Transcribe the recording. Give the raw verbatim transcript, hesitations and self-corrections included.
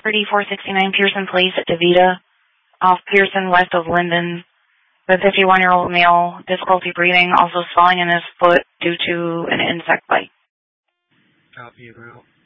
property, four sixty-nine Pearson Place at DeVita, off Pearson, west of Linden. The fifty-one-year-old male, difficulty breathing, also swelling in his foot due to an insect bite. Copy, route.